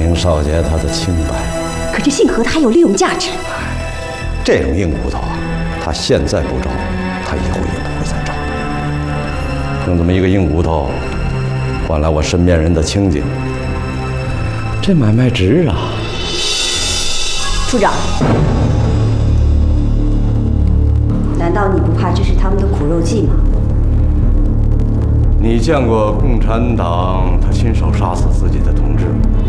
明少杰他的清白。 可这姓何的还有利用价值。 这种硬骨头啊，他现在不招，他以后也不会再招。用这么一个硬骨头换来我身边人的清静，这买卖值啊！ 处长，难道你不怕这是他们的苦肉计吗？ 你见过共产党他亲手杀死自己的同志吗？